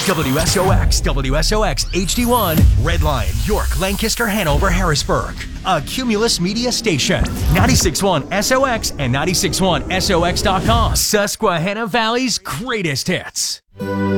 WSOX, WSOX HD1, Red Lion, York, Lancaster, Hanover, Harrisburg. A Cumulus Media station. 96.1 SOX and 96.1SOX.com. Susquehanna Valley's greatest hits.